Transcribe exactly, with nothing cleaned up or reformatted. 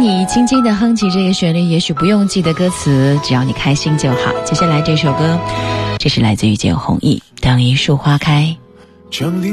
你轻轻地哼起这个旋律，也许不用记得歌词，只要你开心就好。接下来这首歌，这是来自于简弘毅，当一树花开。